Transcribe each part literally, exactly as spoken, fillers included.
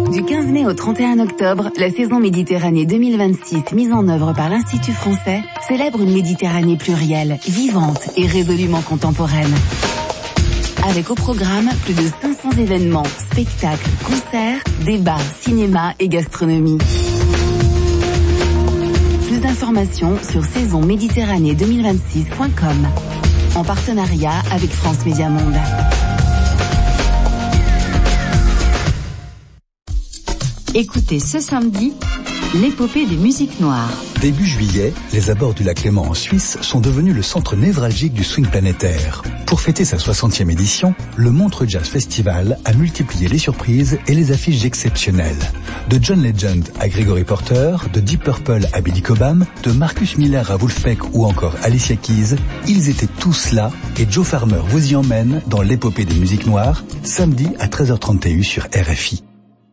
Du quinze mai au trente et un octobre, la saison Méditerranée deux mille vingt-six, mise en œuvre par l'Institut français, célèbre une Méditerranée plurielle, vivante et résolument contemporaine. Avec au programme plus de cinq cents événements, spectacles, concerts, débats, cinéma et gastronomie. Plus d'informations sur saison méditerranée deux mille vingt-six point com, en partenariat avec France Média Monde. Écoutez ce samedi l'épopée des musiques noires. Début juillet, les abords du lac Léman en Suisse sont devenus le centre névralgique du swing planétaire. Pour fêter sa soixantième édition, le Montreux Jazz Festival a multiplié les surprises et les affiches exceptionnelles. De John Legend à Gregory Porter, de Deep Purple à Billy Cobham, de Marcus Miller à Wolfpack ou encore Alicia Keys, ils étaient tous là et Joe Farmer vous y emmène dans l'épopée des musiques noires, samedi à treize heures trente et un sur R F I.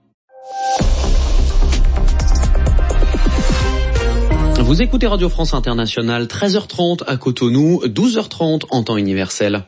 Vous écoutez Radio France Internationale, treize heures trente à Cotonou, douze heures trente en temps universel.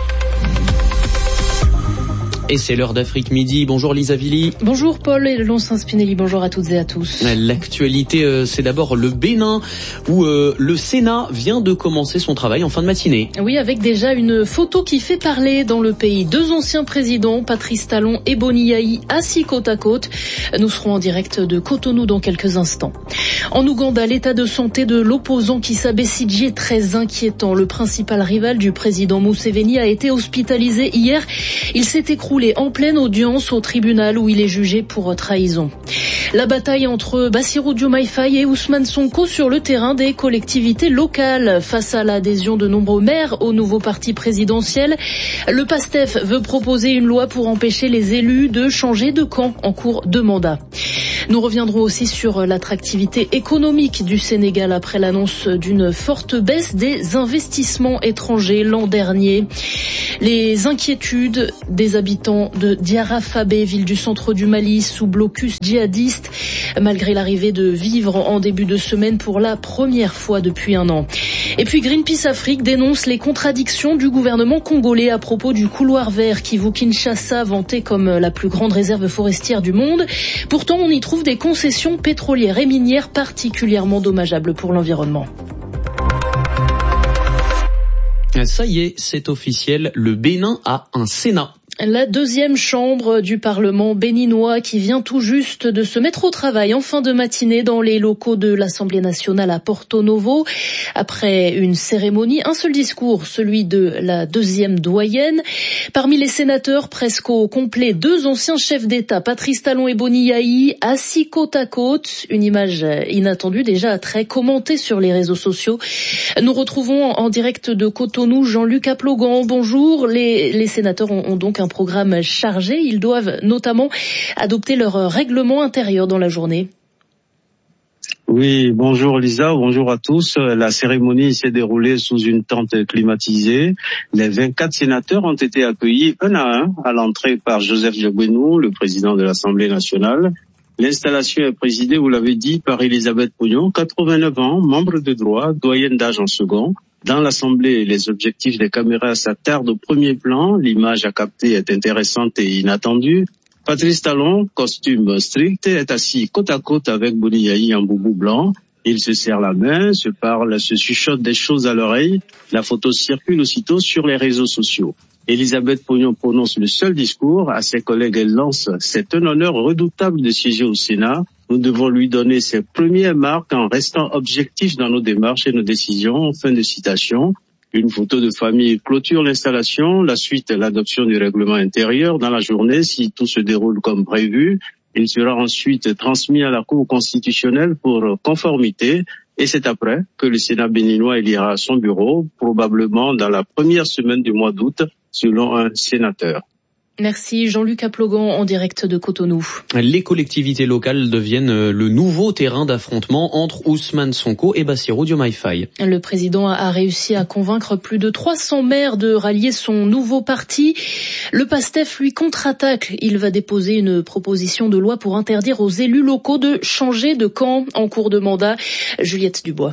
Et c'est l'heure d'Afrique Midi. Bonjour Lisa Villy. Bonjour Paul et Lonsin Spinelli. Bonjour à toutes et à tous. L'actualité, euh, c'est d'abord le Bénin, où euh, le Sénat vient de commencer son travail en fin de matinée. Oui, avec déjà une photo qui fait parler dans le pays. Deux anciens présidents, Patrice Talon et Boni Yayi, assis côte à côte. Nous serons en direct de Cotonou dans quelques instants. En Ouganda, l'état de santé de l'opposant Kizza Besigye est très inquiétant. Le principal rival du président Museveni a été hospitalisé hier. Il s'est écroulé en pleine audience au tribunal où il est jugé pour trahison. La bataille entre Bassirou Diomaye Faye et Ousmane Sonko sur le terrain des collectivités locales. Face à l'adhésion de nombreux maires au nouveau parti présidentiel, le PASTEF veut proposer une loi pour empêcher les élus de changer de camp en cours de mandat. Nous reviendrons aussi sur l'attractivité économique du Sénégal après l'annonce d'une forte baisse des investissements étrangers l'an dernier. Les inquiétudes des habitants de Diarra-Fabé, ville du centre du Mali, sous blocus djihadiste, malgré l'arrivée de vivres en début de semaine pour la première fois depuis un an. Et puis Greenpeace Afrique dénonce les contradictions du gouvernement congolais à propos du couloir vert qui voit Kinshasa vanté comme la plus grande réserve forestière du monde. Pourtant, on y trouve des concessions pétrolières et minières particulièrement dommageables pour l'environnement. Ça y est, c'est officiel, le Bénin a un Sénat. La deuxième chambre du Parlement béninois qui vient tout juste de se mettre au travail en fin de matinée dans les locaux de l'Assemblée nationale à Porto Novo. Après une cérémonie, un seul discours, celui de la deuxième doyenne. Parmi les sénateurs, presque au complet, deux anciens chefs d'État, Patrice Talon et Boni Yayi, assis côte à côte. Une image inattendue, déjà très commentée sur les réseaux sociaux. Nous retrouvons en direct de Cotonou Jean-Luc Aplogan. Bonjour. Les, les sénateurs ont, ont donc un programme chargé. Ils doivent notamment adopter leur règlement intérieur dans la journée. Oui, bonjour Lisa, bonjour à tous. La cérémonie s'est déroulée sous une tente climatisée. Les vingt-quatre sénateurs ont été accueillis un à un à l'entrée par Joseph Diogbenou, le président de l'Assemblée nationale. L'installation est présidée, vous l'avez dit, par Elisabeth Pognon, quatre-vingt-neuf ans, membre de droit, doyenne d'âge en second. Dans l'Assemblée, les objectifs des caméras s'attardent au premier plan. L'image à capter est intéressante et inattendue. Patrice Talon, costume strict, est assis côte à côte avec Boni Yayi en boubou blanc. Ils se serrent la main, se parlent, se chuchotent des choses à l'oreille. La photo circule aussitôt sur les réseaux sociaux. Elisabeth Pognon prononce le seul discours. À ses collègues, elle lance « C'est un honneur redoutable de siéger au Sénat. Nous devons lui donner ses premières marques en restant objectifs dans nos démarches et nos décisions. » Fin de citation. Une photo de famille clôture l'installation. La suite, l'adoption du règlement intérieur. Dans la journée, si tout se déroule comme prévu, il sera ensuite transmis à la Cour constitutionnelle pour conformité. Et c'est après que le Sénat béninois élira son bureau, probablement dans la première semaine du mois d'août, selon un sénateur. Merci Jean-Luc Aplogan en direct de Cotonou. Les collectivités locales deviennent le nouveau terrain d'affrontement entre Ousmane Sonko et Bassirou Diomaye Faye. Le président a réussi à convaincre plus de trois cents maires de rallier son nouveau parti. Le PASTEF lui contre-attaque. Il va déposer une proposition de loi pour interdire aux élus locaux de changer de camp en cours de mandat. Juliette Dubois.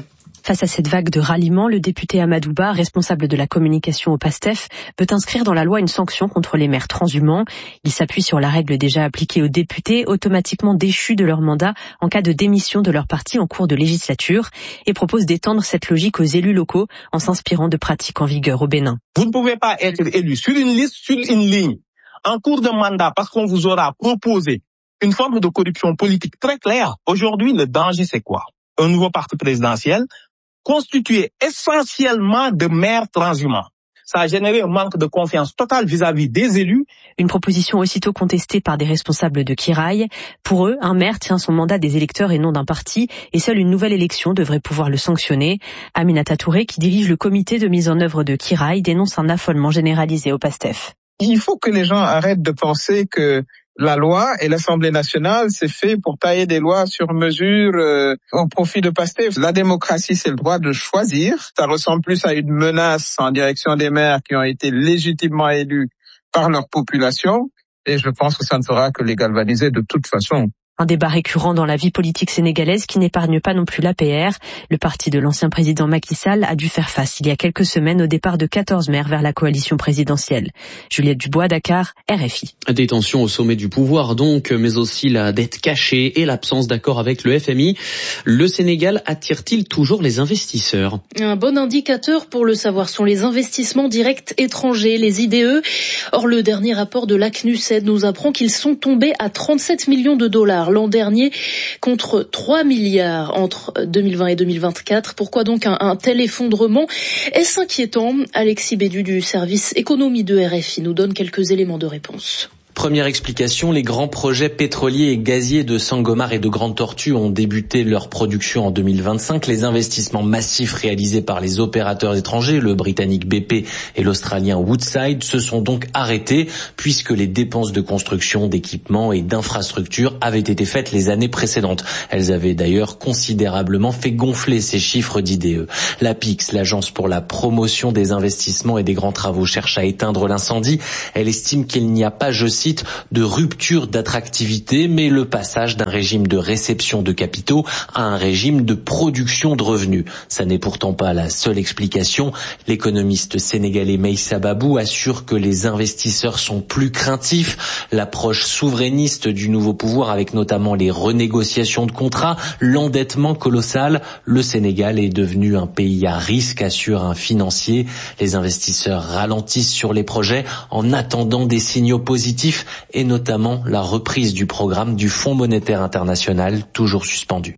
Face à cette vague de ralliement, le député Amadou Ba, responsable de la communication au PASTEF, veut inscrire dans la loi une sanction contre les maires transhumants. Il s'appuie sur la règle déjà appliquée aux députés, automatiquement déchus de leur mandat en cas de démission de leur parti en cours de législature, et propose d'étendre cette logique aux élus locaux en s'inspirant de pratiques en vigueur au Bénin. Vous ne pouvez pas être élu sur une liste, sur une ligne, en cours de mandat, parce qu'on vous aura proposé une forme de corruption politique très claire. Aujourd'hui, le danger, c'est quoi? Un nouveau parti présidentiel constitué essentiellement de maires transhumants. Ça a généré un manque de confiance totale vis-à-vis des élus. Une proposition aussitôt contestée par des responsables de Kiraï. Pour eux, un maire tient son mandat des électeurs et non d'un parti, et seule une nouvelle élection devrait pouvoir le sanctionner. Aminata Touré, qui dirige le comité de mise en œuvre de Kiraï, dénonce un affolement généralisé au PASTEF. Il faut que les gens arrêtent de penser que la loi et l'Assemblée nationale, c'est fait pour tailler des lois sur mesure euh, au profit de PASTEF. La démocratie, c'est le droit de choisir. Ça ressemble plus à une menace en direction des maires qui ont été légitimement élus par leur population. Et je pense que ça ne fera que les galvaniser de toute façon. Un débat récurrent dans la vie politique sénégalaise qui n'épargne pas non plus l'A P R. Le parti de l'ancien président Macky Sall a dû faire face il y a quelques semaines au départ de quatorze maires vers la coalition présidentielle. Juliette Dubois, Dakar, R F I. Des tensions au sommet du pouvoir donc, mais aussi la dette cachée et l'absence d'accord avec le F M I. Le Sénégal attire-t-il toujours les investisseurs? Un bon indicateur pour le savoir sont les investissements directs étrangers, les I D E. Or, le dernier rapport de l'A C N U S E D nous apprend qu'ils sont tombés à trente-sept millions de dollars l'an dernier contre trois milliards entre deux mille vingt et deux mille vingt-quatre. Pourquoi donc un, un tel effondrement? Est-ce inquiétant? Alexis Bédu du service économie de R F I nous donne quelques éléments de réponse. Première explication, les grands projets pétroliers et gaziers de Sangomar et de Grande Tortue ont débuté leur production en deux mille vingt-cinq. Les investissements massifs réalisés par les opérateurs étrangers, le britannique B P et l'australien Woodside, se sont donc arrêtés puisque les dépenses de construction, d'équipement et d'infrastructures avaient été faites les années précédentes. Elles avaient d'ailleurs considérablement fait gonfler ces chiffres d'I D E. La P I X, l'agence pour la promotion des investissements et des grands travaux, cherche à éteindre l'incendie. Elle estime qu'il n'y a pas, je cite, de rupture d'attractivité, mais le passage d'un régime de réception de capitaux à un régime de production de revenus. Ça n'est pourtant pas la seule explication. L'économiste sénégalais Meïssa Babou assure que les investisseurs sont plus craintifs. L'approche souverainiste du nouveau pouvoir, avec notamment les renégociations de contrats, l'endettement colossal. Le Sénégal est devenu un pays à risque, assure un financier. Les investisseurs ralentissent sur les projets en attendant des signaux positifs, et notamment la reprise du programme du Fonds monétaire international, toujours suspendu.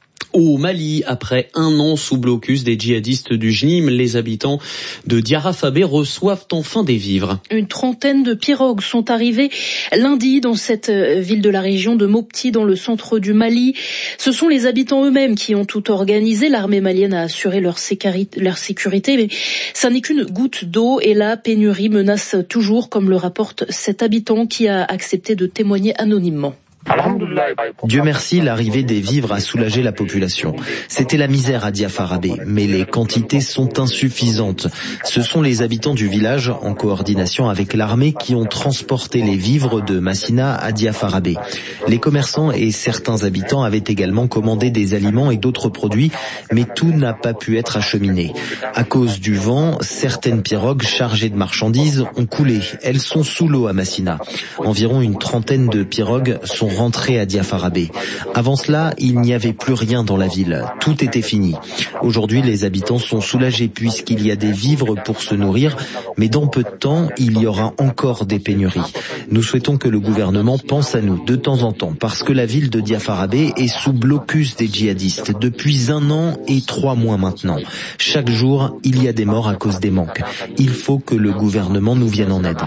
Au Mali, après un an sous blocus des djihadistes du J N I M, les habitants de Diarafabé reçoivent enfin des vivres. Une trentaine de pirogues sont arrivées lundi dans cette ville de la région de Mopti, dans le centre du Mali. Ce sont les habitants eux-mêmes qui ont tout organisé. L'armée malienne a assuré leur sécurité, leur sécurité, mais ça n'est qu'une goutte d'eau et la pénurie menace toujours, comme le rapporte cet habitant qui a accepté de témoigner anonymement. Dieu merci, l'arrivée des vivres a soulagé la population. C'était la misère à Diafarabé, mais les quantités sont insuffisantes. Ce sont les habitants du village, en coordination avec l'armée, qui ont transporté les vivres de Massina à Diafarabé. Les commerçants et certains habitants avaient également commandé des aliments et d'autres produits, mais tout n'a pas pu être acheminé. À cause du vent, certaines pirogues chargées de marchandises ont coulé. Elles sont sous l'eau à Massina. Environ une trentaine de pirogues sont rentrés à Diafarabé. Avant cela, il n'y avait plus rien dans la ville. Tout était fini. Aujourd'hui, les habitants sont soulagés puisqu'il y a des vivres pour se nourrir, mais dans peu de temps, il y aura encore des pénuries. Nous souhaitons que le gouvernement pense à nous de temps en temps, parce que la ville de Diafarabé est sous blocus des djihadistes depuis un an et trois mois maintenant. Chaque jour, il y a des morts à cause des manques. Il faut que le gouvernement nous vienne en aide.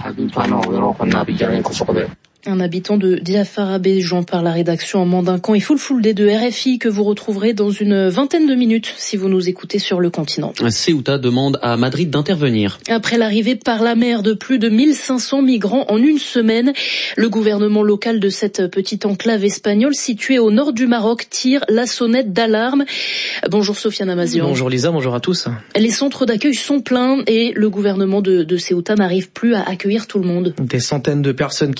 Un habitant de Diafarabé, Jean par la rédaction en Mandincan et Full Full Day de R F I que vous retrouverez dans une vingtaine de minutes si vous nous écoutez sur le continent. Ceuta demande à Madrid d'intervenir. Après l'arrivée par la mer de plus de mille cinq cents migrants en une semaine, le gouvernement local de cette petite enclave espagnole située au nord du Maroc tire la sonnette d'alarme. Bonjour Sofiane Amazian. Bonjour Lisa, bonjour à tous. Les centres d'accueil sont pleins et le gouvernement de, de Ceuta n'arrive plus à accueillir tout le monde. Des centaines de personnes qui dorment à même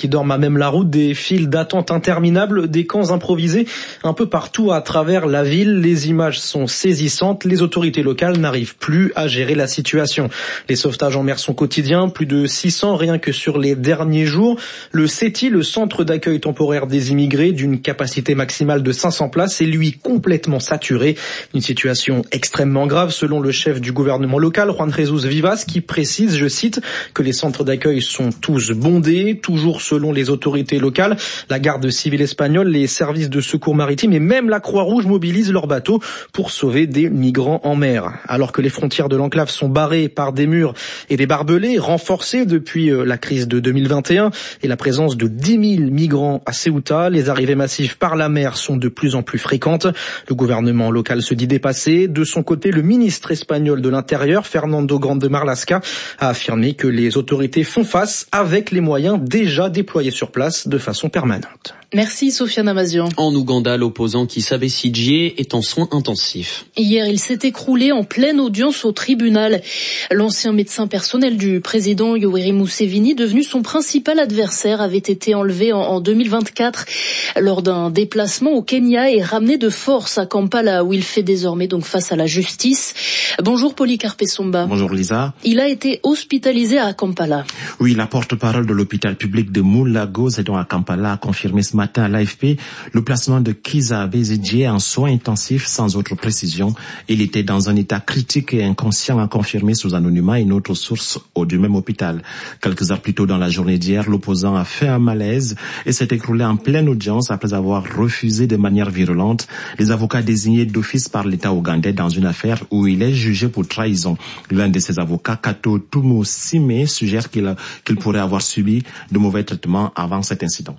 même la route, des files d'attente interminables, des camps improvisés un peu partout à travers la ville. Les images sont saisissantes. Les autorités locales n'arrivent plus à gérer la situation. Les sauvetages en mer sont quotidiens, plus de six cents rien que sur les derniers jours. Le CETI, le centre d'accueil temporaire des immigrés, d'une capacité maximale de cinq cents places, est lui complètement saturé. Une situation extrêmement grave selon le chef du gouvernement local, Juan Jesus Vivas, qui précise, je cite, que les centres d'accueil sont tous bondés, toujours selon les autorités locales. La garde civile espagnole, les services de secours maritime et même la Croix-Rouge mobilisent leurs bateaux pour sauver des migrants en mer. Alors que les frontières de l'enclave sont barrées par des murs et des barbelés renforcés depuis la crise de deux mille vingt et un et la présence de dix mille migrants à Ceuta, les arrivées massives par la mer sont de plus en plus fréquentes. Le gouvernement local se dit dépassé. De son côté, le ministre espagnol de l'Intérieur, Fernando Grande Marlaska, a affirmé que les autorités font face avec les moyens déjà déployés sur place de façon permanente. Merci Sofiane Amazian. En Ouganda, l'opposant Kizza Besigye est en soins intensifs. Hier, il s'est écroulé en pleine audience au tribunal. L'ancien médecin personnel du président Yoweri Museveni, devenu son principal adversaire, avait été enlevé en deux mille vingt-quatre lors d'un déplacement au Kenya et ramené de force à Kampala, où il fait désormais donc face à la justice. Bonjour Polycarpe Somba. Bonjour Lisa. Il a été hospitalisé à Kampala. Oui, la porte-parole de l'hôpital public de Mulago, c'est donc à Kampala, a confirmé ce matin à l'A F P le placement de Kizza Besigye en soins intensifs sans autre précision. Il était dans un état critique et inconscient, a confirmé sous anonymat une autre source au du même hôpital. Quelques heures plus tôt dans la journée d'hier, l'opposant a fait un malaise et s'est écroulé en pleine audience après avoir refusé de manière virulente les avocats désignés d'office par l'État ougandais dans une affaire où il est jugé pour trahison. L'un de ses avocats, Kato Tumu Sime, suggère qu'il, qu'il pourrait avoir subi de mauvais traitements avant cet incident.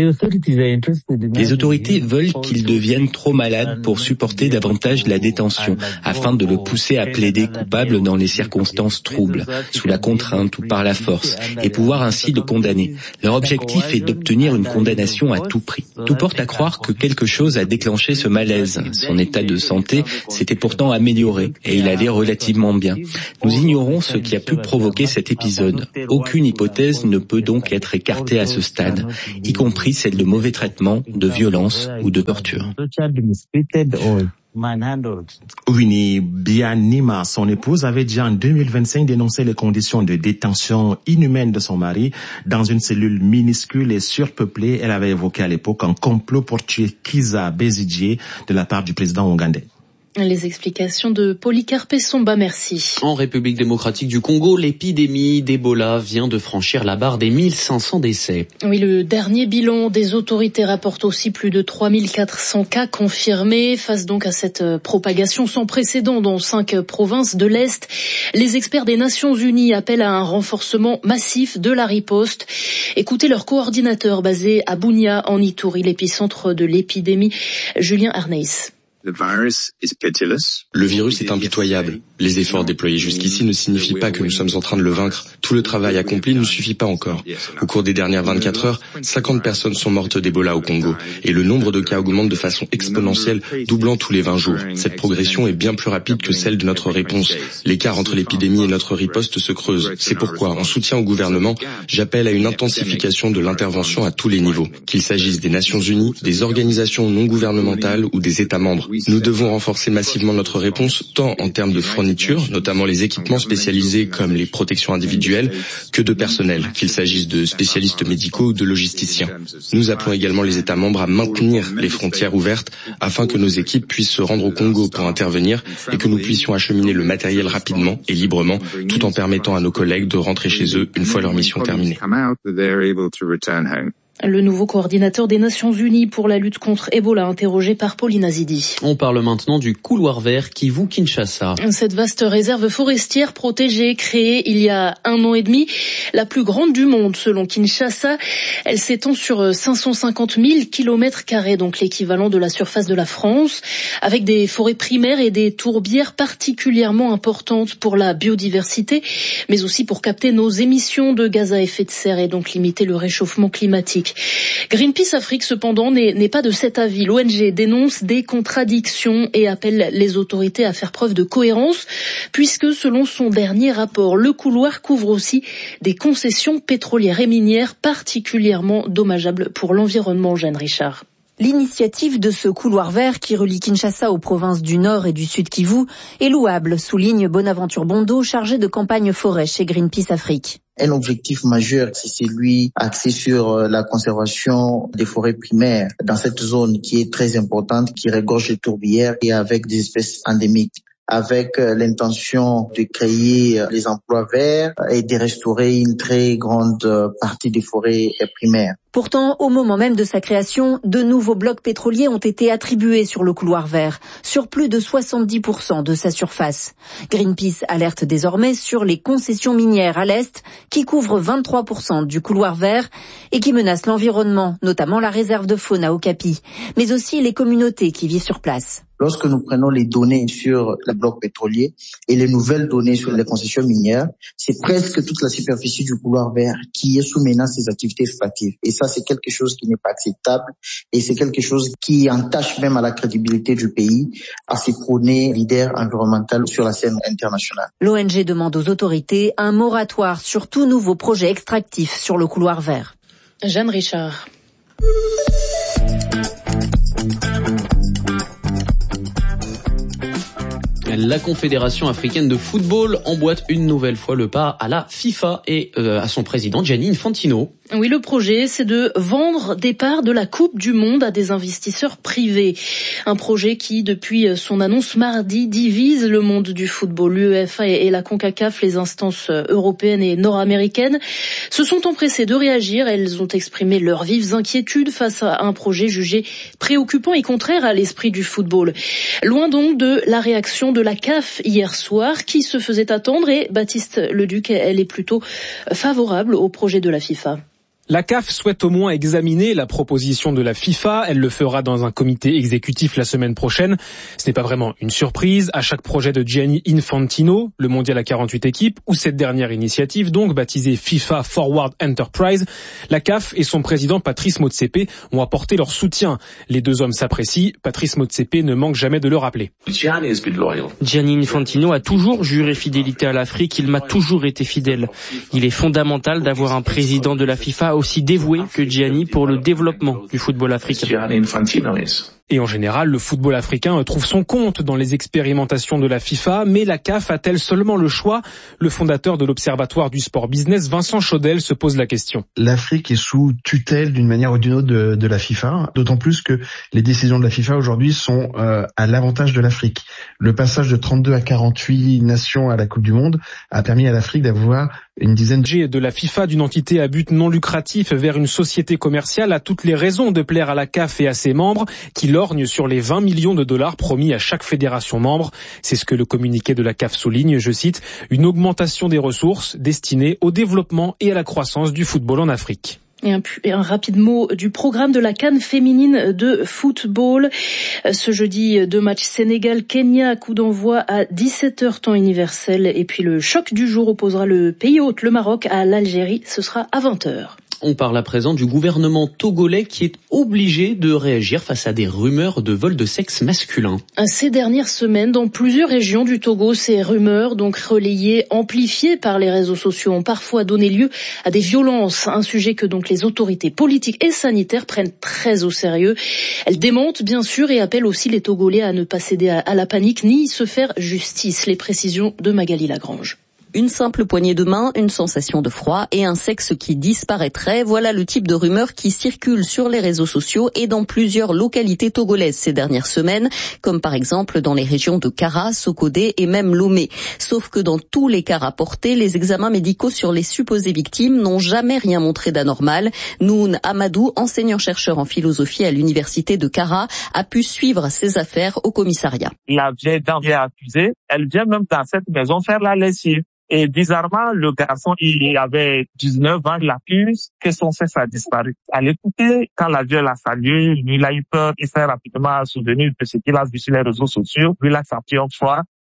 Les autorités veulent qu'il devienne trop malade pour supporter davantage la détention, afin de le pousser à plaider coupable dans les circonstances troubles, sous la contrainte ou par la force, et pouvoir ainsi le condamner. Leur objectif est d'obtenir une condamnation à tout prix. Tout porte à croire que quelque chose a déclenché ce malaise. Son état de santé s'était pourtant amélioré, et il allait relativement bien. Nous ignorons ce qui a pu provoquer cet épisode. Aucune hypothèse ne peut donc être écartée à ce stade, y compris celle de mauvais traitements, de violence ou de torture. Winnie Bianima, son épouse, avait déjà en deux mille vingt-cinq dénoncé les conditions de détention inhumaines de son mari dans une cellule minuscule et surpeuplée. Elle avait évoqué à l'époque un complot pour tuer Kizza Besigye de la part du président ougandais. Les explications de Polycarpe Somba, merci. En République démocratique du Congo, l'épidémie d'Ebola vient de franchir la barre des mille cinq cents décès. Oui, le dernier bilan des autorités rapporte aussi plus de trois mille quatre cents cas confirmés. Face donc à cette propagation sans précédent dans cinq provinces de l'Est, les experts des Nations Unies appellent à un renforcement massif de la riposte. Écoutez leur coordinateur basé à Bunia en Ituri, l'épicentre de l'épidémie, Julien Arneis. Le virus est impitoyable. Les efforts déployés jusqu'ici ne signifient pas que nous sommes en train de le vaincre. Tout le travail accompli ne suffit pas encore. Au cours des dernières vingt-quatre heures, cinquante personnes sont mortes d'Ebola au Congo. Et le nombre de cas augmente de façon exponentielle, doublant tous les vingt jours. Cette progression est bien plus rapide que celle de notre réponse. L'écart entre l'épidémie et notre riposte se creuse. C'est pourquoi, en soutien au gouvernement, j'appelle à une intensification de l'intervention à tous les niveaux. Qu'il s'agisse des Nations Unies, des organisations non gouvernementales ou des États membres. Nous devons renforcer massivement notre réponse, tant en termes de fournitures, notamment les équipements spécialisés comme les protections individuelles, que de personnel, qu'il s'agisse de spécialistes médicaux ou de logisticiens. Nous appelons également les États membres à maintenir les frontières ouvertes afin que nos équipes puissent se rendre au Congo pour intervenir et que nous puissions acheminer le matériel rapidement et librement, tout en permettant à nos collègues de rentrer chez eux une fois leur mission terminée. Le nouveau coordinateur des Nations Unies pour la lutte contre Ebola, interrogé par Pauline Azidi. On parle maintenant du couloir vert Kivu-Kinshasa. Cette vaste réserve forestière protégée, créée il y a un an et demi, la plus grande du monde selon Kinshasa. Elle s'étend sur cinq cent cinquante mille kilomètres carrés, donc l'équivalent de la surface de la France, avec des forêts primaires et des tourbières particulièrement importantes pour la biodiversité, mais aussi pour capter nos émissions de gaz à effet de serre et donc limiter le réchauffement climatique. Afrique. Greenpeace Afrique, cependant, n'est, n'est pas de cet avis. L'O N G dénonce des contradictions et appelle les autorités à faire preuve de cohérence, puisque selon son dernier rapport, le couloir couvre aussi des concessions pétrolières et minières particulièrement dommageables pour l'environnement. Jeanne Richard. L'initiative de ce couloir vert qui relie Kinshasa aux provinces du Nord et du Sud Kivu est louable, souligne Bonaventure Bondo, chargé de campagne forêt chez Greenpeace Afrique. Un objectif majeur, c'est celui axé sur la conservation des forêts primaires dans cette zone qui est très importante, qui regorge de tourbières et avec des espèces endémiques, avec l'intention de créer des emplois verts et de restaurer une très grande partie des forêts primaires. Pourtant, au moment même de sa création, de nouveaux blocs pétroliers ont été attribués sur le couloir vert, sur plus de soixante-dix pour cent de sa surface. Greenpeace alerte désormais sur les concessions minières à l'est, qui couvrent vingt-trois pour cent du couloir vert et qui menacent l'environnement, notamment la réserve de faune à Okapi, mais aussi les communautés qui vivent sur place. Lorsque nous prenons les données sur les blocs pétroliers et les nouvelles données sur les concessions minières, c'est presque toute la superficie du couloir vert qui est sous menace des activités extractives. Et ça, c'est quelque chose qui n'est pas acceptable et c'est quelque chose qui entache même à la crédibilité du pays à se prôner leader environnemental sur la scène internationale. L'O N G demande aux autorités un moratoire sur tout nouveau projet extractif sur le couloir vert. Jeanne Richard. La Confédération africaine de football emboîte une nouvelle fois le pas à la FIFA et euh, à son président Gianni Infantino. Oui, le projet, c'est de vendre des parts de la Coupe du Monde à des investisseurs privés. Un projet qui, depuis son annonce mardi, divise le monde du football. L'UEFA et la CONCACAF, les instances européennes et nord-américaines, se sont empressées de réagir. Elles ont exprimé leurs vives inquiétudes face à un projet jugé préoccupant et contraire à l'esprit du football. Loin donc de la réaction de la C A F hier soir, qui se faisait attendre, et Baptiste Leduc, elle est plutôt favorable au projet de la FIFA. La C A F souhaite au moins examiner la proposition de la FIFA. Elle le fera dans un comité exécutif la semaine prochaine. Ce n'est pas vraiment une surprise. À chaque projet de Gianni Infantino, le mondial à quarante-huit équipes, ou cette dernière initiative, donc baptisée FIFA Forward Enterprise, la C A F et son président Patrice Motsepe ont apporté leur soutien. Les deux hommes s'apprécient. Patrice Motsepe ne manque jamais de le rappeler. Gianni Infantino a toujours juré fidélité à l'Afrique. Il m'a toujours été fidèle. Il est fondamental d'avoir un président de la FIFA aussi dévoué que Gianni pour le développement du football africain. Et en général, le football africain trouve son compte dans les expérimentations de la FIFA, mais la C A F a-t-elle seulement le choix? Le fondateur de l'Observatoire du sport business, Vincent Chaudel, se pose la question. L'Afrique est sous tutelle d'une manière ou d'une autre de, de la FIFA, d'autant plus que les décisions de la FIFA aujourd'hui sont euh, à l'avantage de l'Afrique. Le passage de trente-deux à quarante-huit nations à la Coupe du Monde a permis à l'Afrique d'avoir une dizaine de la FIFA, d'une entité à but non lucratif vers une société commerciale, a toutes les raisons de plaire à la C A F et à ses membres, qui lorgnent sur les vingt millions de dollars promis à chaque fédération membre. C'est ce que le communiqué de la C A F souligne, je cite, une augmentation des ressources destinées au développement et à la croissance du football en Afrique. Et un, et un rapide mot du programme de la CAN féminine de football. Ce jeudi, deux matchs Sénégal-Kenya, coup d'envoi à dix-sept heures temps universel. Et puis le choc du jour opposera le pays hôte, le Maroc, à l'Algérie. Ce sera à vingt heures. On parle à présent du gouvernement togolais qui est obligé de réagir face à des rumeurs de vol de sexe masculin. Ces dernières semaines, dans plusieurs régions du Togo, ces rumeurs, donc relayées, amplifiées par les réseaux sociaux, ont parfois donné lieu à des violences. Un sujet que donc les autorités politiques et sanitaires prennent très au sérieux. Elles démentent bien sûr et appellent aussi les Togolais à ne pas céder à la panique ni se faire justice. Les précisions de Magali Lagrange. Une simple poignée de main, une sensation de froid et un sexe qui disparaîtrait. Voilà le type de rumeurs qui circulent sur les réseaux sociaux et dans plusieurs localités togolaises ces dernières semaines, comme par exemple dans les régions de Kara, Sokodé et même Lomé. Sauf que dans tous les cas rapportés, les examens médicaux sur les supposées victimes n'ont jamais rien montré d'anormal. Noun Amadou, enseignant-chercheur en philosophie à l'université de Kara, a pu suivre ces affaires au commissariat. La vieille dame est accusée, elle vient même dans cette maison faire la lessive. Et bizarrement, le garçon, il avait dix-neuf ans, il accuse que son sexe a disparu. À l'écouter, quand la vieille l'a salué, lui, il a eu peur, il s'est rapidement souvenu de ce qu'il a vu sur les réseaux sociaux, lui, il a senti un froid.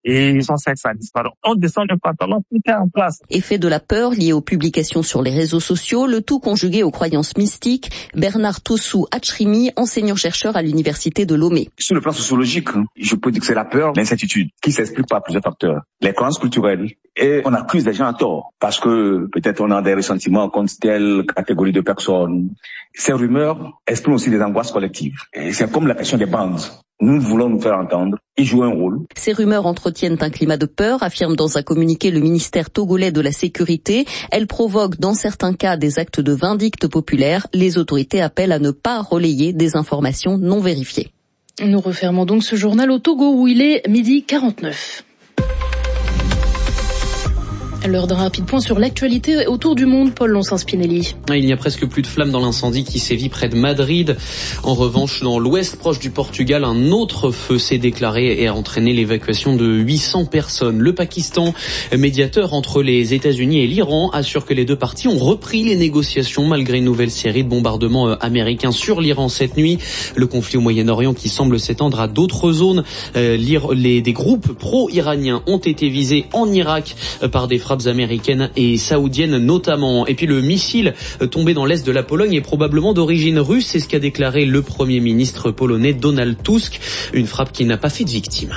et son sexe a disparu. On descend le pantalon, tout est en place. Effet de la peur liée aux publications sur les réseaux sociaux, le tout conjugué aux croyances mystiques. Bernard Tossou Achrimi, enseignant-chercheur à l'université de Lomé. Sur le plan sociologique, je peux dire que c'est la peur, l'incertitude, qui s'explique par plusieurs facteurs. Les croyances culturelles. Et on accuse les gens à tort, parce que peut-être on a des ressentiments contre telle catégorie de personnes. Ces rumeurs expriment aussi des angoisses collectives. Et c'est comme la question des bandes. Nous voulons nous faire entendre, ils jouent un rôle. Ces rumeurs entretiennent un climat de peur, affirme dans un communiqué le ministère togolais de la Sécurité. Elles provoquent dans certains cas des actes de vindicte populaire. Les autorités appellent à ne pas relayer des informations non vérifiées. Nous refermons donc ce journal au Togo où il est midi quarante-neuf. L'heure d'un rapide point sur l'actualité autour du monde, Paul Lonsin-Spinelli. Il n'y a presque plus de flammes dans l'incendie qui sévit près de Madrid. En revanche, dans l'ouest proche du Portugal, un autre feu s'est déclaré et a entraîné l'évacuation de huit cents personnes. Le Pakistan, médiateur entre les États-Unis et l'Iran, assure que les deux parties ont repris les négociations malgré une nouvelle série de bombardements américains sur l'Iran cette nuit. Le conflit au Moyen-Orient qui semble s'étendre à d'autres zones. Les, des groupes pro-iraniens ont été visés en Irak par des frappes américaines et saoudiennes notamment. Et puis le missile tombé dans l'est de la Pologne est probablement d'origine russe, c'est ce qu'a déclaré le Premier ministre polonais Donald Tusk. Une frappe qui n'a pas fait de victimes.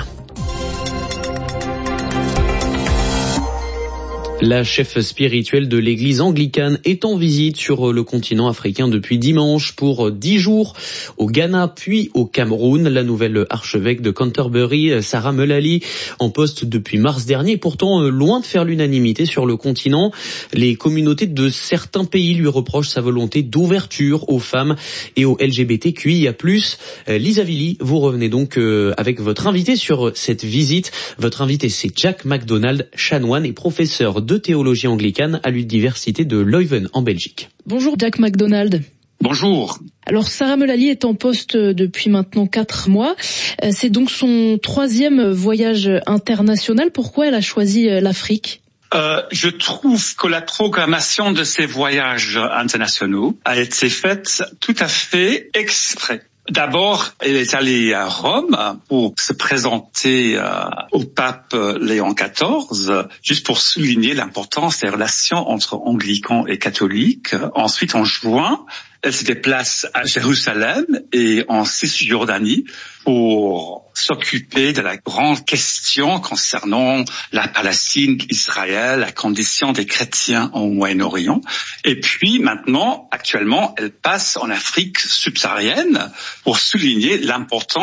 La chef spirituelle de l'église anglicane est en visite sur le continent africain depuis dimanche pour dix jours au Ghana puis au Cameroun. La nouvelle archevêque de Canterbury, Sarah Mullally, en poste depuis mars dernier, pourtant loin de faire l'unanimité sur le continent. Les communautés de certains pays lui reprochent sa volonté d'ouverture aux femmes et aux L G B T Q I A plus. Lisa Villy, vous revenez donc avec votre invité sur cette visite. Votre invité, c'est Jack MacDonald, chanoine et professeur de de théologie anglicane à l'université de Leuven en Belgique. Bonjour Jack MacDonald. Bonjour. Alors Sarah Mullally est en poste depuis maintenant quatre mois. C'est donc son troisième voyage international. Pourquoi elle a choisi l'Afrique ? Euh, je trouve que la programmation de ces voyages internationaux a été faite tout à fait exprès. D'abord, elle est allée à Rome pour se présenter euh, au pape Léon quatorze, juste pour souligner l'importance des relations entre anglicans et catholiques. Ensuite, en juin, elle se déplace à Jérusalem et en Cisjordanie pour s'occuper de la grande question concernant la Palestine, Israël, la condition des chrétiens au Moyen-Orient. Et puis maintenant, actuellement, elle passe en Afrique subsaharienne pour souligner l'importance